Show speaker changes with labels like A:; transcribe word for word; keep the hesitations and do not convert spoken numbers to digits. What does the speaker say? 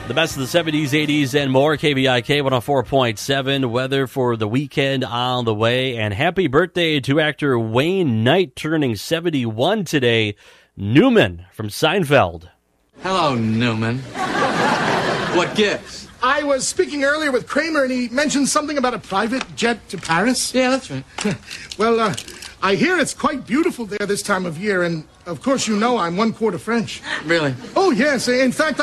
A: The best of the seventies, eighties, and more. K B I K one oh four point seven. Weather for the weekend on the way. And happy birthday to actor Wayne Knight, turning seventy-one today. Newman from Seinfeld.
B: Hello, Newman. What gives?
C: I was speaking earlier with Kramer, and he mentioned something about a private jet to Paris.
B: Yeah, that's right.
C: Well, uh, I hear it's quite beautiful there this time of year, and of course you know I'm one quarter French.
B: Really?
C: Oh, yes. In fact,